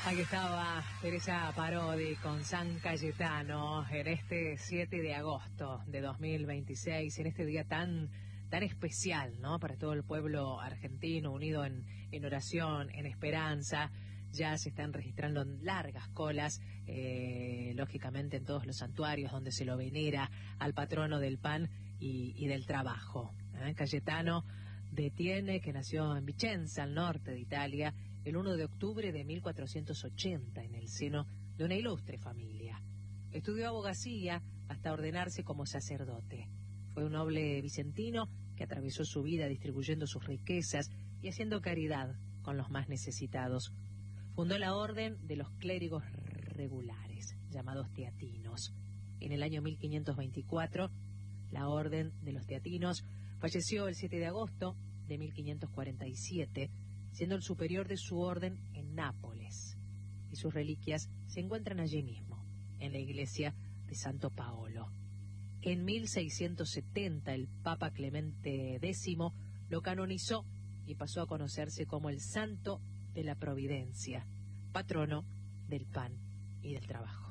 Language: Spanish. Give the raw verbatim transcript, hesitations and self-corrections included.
Aquí estaba Teresa Parodi con San Cayetano en este siete de agosto de dos mil veintiséis, en este día tan tan especial, ¿no? Para todo el pueblo argentino unido en, en oración, en esperanza. Ya se están registrando largas colas, eh, lógicamente en todos los santuarios donde se lo venera al patrono del pan y, y del trabajo. ¿eh? Cayetano de Tiene, que nació en Vicenza, al norte de Italia, el uno de octubre de mil cuatrocientos ochenta, en el seno de una ilustre familia. Estudió abogacía hasta ordenarse como sacerdote. Fue un noble vicentino que atravesó su vida distribuyendo sus riquezas y haciendo caridad con los más necesitados. Fundó la Orden de los Clérigos Regulares, llamados Teatinos. En el año mil quinientos veinticuatro, la Orden de los Teatinos falleció el siete de agosto de mil quinientos cuarenta y siete, siendo el superior de su orden en Nápoles. Y sus reliquias se encuentran allí mismo, en la iglesia de Santo Paolo. En mil seiscientos setenta, el Papa Clemente X lo canonizó y pasó a conocerse como el Santo de la Providencia, patrono del pan y del trabajo.